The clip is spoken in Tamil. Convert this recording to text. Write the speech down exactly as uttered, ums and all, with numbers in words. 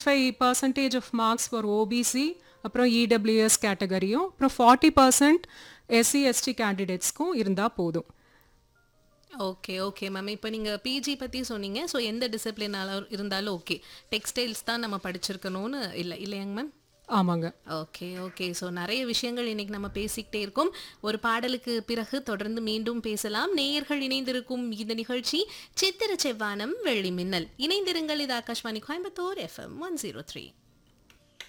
Five percentage of marks for OBC, அப்புறம் இடபிள்யூஎஸ் கேட்டகரியும், அப்புறம் ஃபார்ட்டி பர்சன்ட் எஸ்சி எஸ்டி கேண்டிடேட்ஸ்க்கும் இருந்தால் போதும். Okay okay ma'am. இப்போ நீங்கள் பிஜி பற்றி சொன்னீங்க. ஸோ எந்த டிசிப்ளினாலும் இருந்தாலும் ஓகே, டெக்ஸ்டைல்ஸ் தான் நம்ம படிச்சிருக்கணும்னு இல்லை இல்லையாங்க மேம்? ஆமாங்க. Okay okay. ஸோ நிறைய விஷயங்கள் இன்னைக்கு நம்ம பேசிக்கிட்டே இருக்கோம். ஒரு பாடலுக்கு பிறகு தொடர்ந்து மீண்டும் பேசலாம். நேயர்கள் இணைந்திருக்கும் இந்த நிகழ்ச்சி சித்திர செவ்வானம் வெள்ளி மின்னல். இணைந்திருங்கள். இது Akashvani Coimbatore FM one zero three.